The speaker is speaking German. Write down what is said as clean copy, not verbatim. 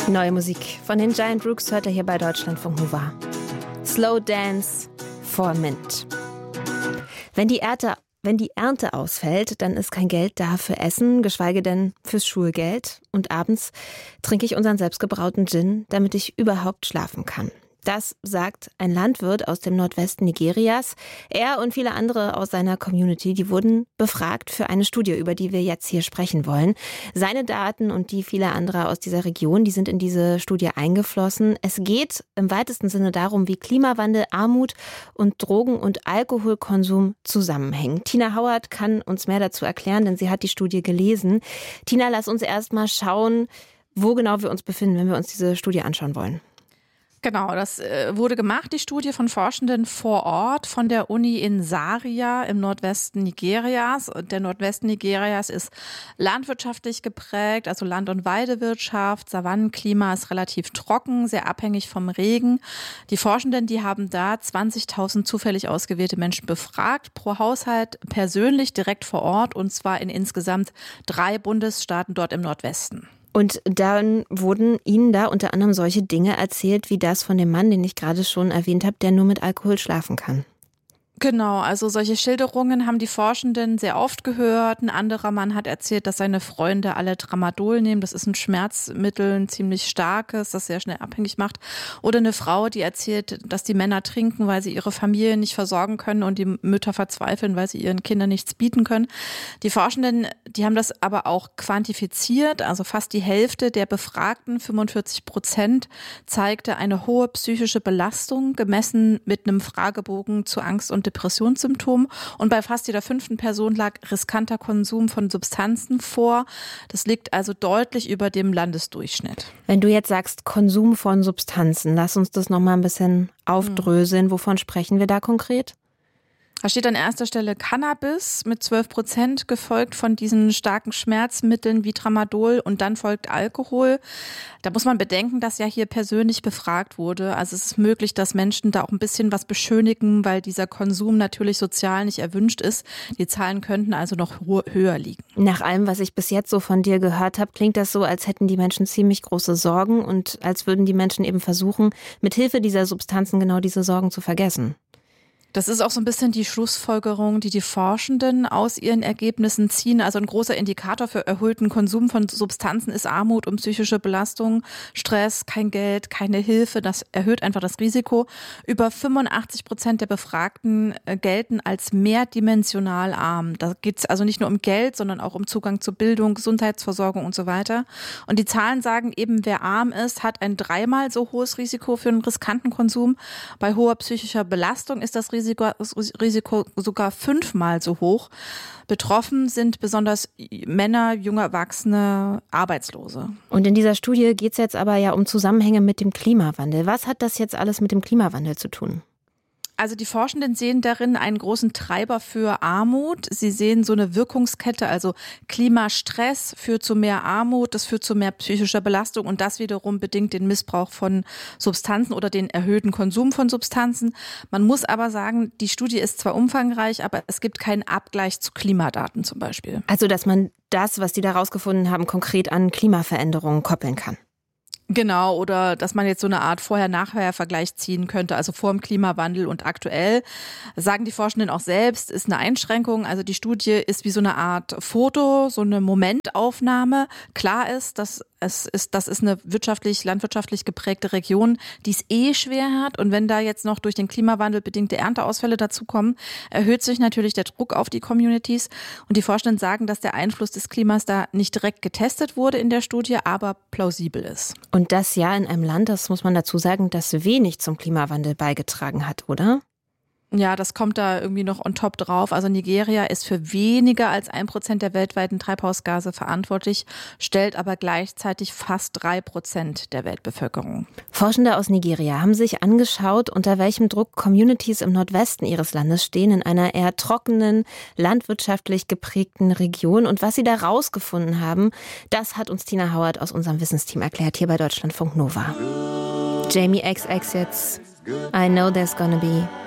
Neue Musik von den Giant Rooks hört ihr hier bei Deutschlandfunk Nova. Slow Dance for Mint. Wenn die Ernte ausfällt, dann ist kein Geld da für Essen, geschweige denn fürs Schulgeld. Und abends trinke ich unseren selbstgebrauten Gin, damit ich überhaupt schlafen kann. Das sagt ein Landwirt aus dem Nordwesten Nigerias. Er und viele andere aus seiner Community, die wurden befragt für eine Studie, über die wir jetzt hier sprechen wollen. Seine Daten und die vieler anderer aus dieser Region, die sind in diese Studie eingeflossen. Es geht im weitesten Sinne darum, wie Klimawandel, Armut und Drogen- und Alkoholkonsum zusammenhängen. Tina Hauert kann uns mehr dazu erklären, denn sie hat die Studie gelesen. Tina, lass uns erst mal schauen, wo genau wir uns befinden, wenn wir uns diese Studie anschauen wollen. Genau, das wurde gemacht, die Studie von Forschenden vor Ort von der Uni in Zaria im Nordwesten Nigerias. Der Nordwesten Nigerias ist landwirtschaftlich geprägt, also Land- und Weidewirtschaft. Savannenklima ist relativ trocken, sehr abhängig vom Regen. Die Forschenden, die haben da 20.000 zufällig ausgewählte Menschen befragt, pro Haushalt persönlich direkt vor Ort, und zwar in insgesamt 3 Bundesstaaten dort im Nordwesten. Und dann wurden Ihnen da unter anderem solche Dinge erzählt, wie das von dem Mann, den ich gerade schon erwähnt habe, der nur mit Alkohol schlafen kann. Genau, also solche Schilderungen haben die Forschenden sehr oft gehört. Ein anderer Mann hat erzählt, dass seine Freunde alle Tramadol nehmen. Das ist ein Schmerzmittel, ein ziemlich starkes, das sehr schnell abhängig macht. Oder eine Frau, die erzählt, dass die Männer trinken, weil sie ihre Familie nicht versorgen können und die Mütter verzweifeln, weil sie ihren Kindern nichts bieten können. Die Forschenden, die haben das aber auch quantifiziert. Also fast die Hälfte der Befragten, 45%, zeigte eine hohe psychische Belastung, gemessen mit einem Fragebogen zu Angst- und Depressionssymptomen, und bei fast jeder 5. Person lag riskanter Konsum von Substanzen vor. Das liegt also deutlich über dem Landesdurchschnitt. Wenn du jetzt sagst Konsum von Substanzen, lass uns das nochmal ein bisschen aufdröseln. Wovon sprechen wir da konkret? Da steht an erster Stelle Cannabis mit 12%, gefolgt von diesen starken Schmerzmitteln wie Tramadol, und dann folgt Alkohol. Da muss man bedenken, dass ja hier persönlich befragt wurde. Also es ist möglich, dass Menschen da auch ein bisschen was beschönigen, weil dieser Konsum natürlich sozial nicht erwünscht ist. Die Zahlen könnten also noch höher liegen. Nach allem, was ich bis jetzt so von dir gehört habe, klingt das so, als hätten die Menschen ziemlich große Sorgen und als würden die Menschen eben versuchen, mit Hilfe dieser Substanzen genau diese Sorgen zu vergessen. Das ist auch so ein bisschen die Schlussfolgerung, die Forschenden aus ihren Ergebnissen ziehen. Also ein großer Indikator für erhöhten Konsum von Substanzen ist Armut und psychische Belastung, Stress, kein Geld, keine Hilfe. Das erhöht einfach das Risiko. Über 85% der Befragten gelten als mehrdimensional arm. Da geht es also nicht nur um Geld, sondern auch um Zugang zu Bildung, Gesundheitsversorgung und so weiter. Und die Zahlen sagen eben, wer arm ist, hat ein 3-mal so hohes Risiko für einen riskanten Konsum. Bei hoher psychischer Belastung ist das Risiko sogar 5-mal so hoch. Betroffen sind besonders Männer, junge Erwachsene, Arbeitslose. Und in dieser Studie geht es jetzt aber ja um Zusammenhänge mit dem Klimawandel. Was hat das jetzt alles mit dem Klimawandel zu tun? Also die Forschenden sehen darin einen großen Treiber für Armut. Sie sehen so eine Wirkungskette, also Klimastress führt zu mehr Armut, das führt zu mehr psychischer Belastung, und das wiederum bedingt den Missbrauch von Substanzen oder den erhöhten Konsum von Substanzen. Man muss aber sagen, die Studie ist zwar umfangreich, aber es gibt keinen Abgleich zu Klimadaten zum Beispiel. Also dass man das, was die da rausgefunden haben, konkret an Klimaveränderungen koppeln kann. Genau, oder dass man jetzt so eine Art Vorher-Nachher-Vergleich ziehen könnte, also vor dem Klimawandel und aktuell. Sagen die Forschenden auch selbst, ist eine Einschränkung. Also die Studie ist wie so eine Art Foto, so eine Momentaufnahme. Klar ist, das ist eine landwirtschaftlich geprägte Region, die es schwer hat. Und wenn da jetzt noch durch den Klimawandel bedingte Ernteausfälle dazukommen, erhöht sich natürlich der Druck auf die Communities. Und die Forschenden sagen, dass der Einfluss des Klimas da nicht direkt getestet wurde in der Studie, aber plausibel ist. Und das ja in einem Land, das muss man dazu sagen, das wenig zum Klimawandel beigetragen hat, oder? Ja, das kommt da irgendwie noch on top drauf. Also Nigeria ist für weniger als 1% der weltweiten Treibhausgase verantwortlich, stellt aber gleichzeitig fast 3% der Weltbevölkerung. Forschende aus Nigeria haben sich angeschaut, unter welchem Druck Communities im Nordwesten ihres Landes stehen, in einer eher trockenen, landwirtschaftlich geprägten Region. Und was sie da rausgefunden haben, das hat uns Tina Hauert aus unserem Wissensteam erklärt, hier bei Deutschlandfunk Nova. Jamie XX jetzt. I know there's gonna be